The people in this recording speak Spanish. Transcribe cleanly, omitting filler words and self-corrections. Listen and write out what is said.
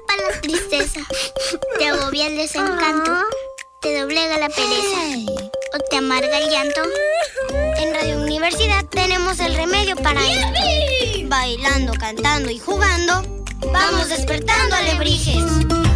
disipa la tristeza, te agobia el desencanto, te doblega la pereza o te amarga el llanto. En Radio Universidad tenemos el remedio para esto. Bailando, cantando y jugando, vamos despertando alebrijes.